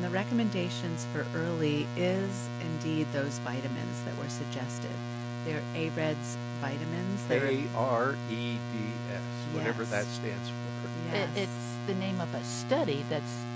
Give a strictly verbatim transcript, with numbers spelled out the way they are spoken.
And the recommendations for early is indeed those vitamins that were suggested. They're A R E D S vitamins. They're A R E D S, whatever that Yes. stands for. It, Yes. it's the name of a study that's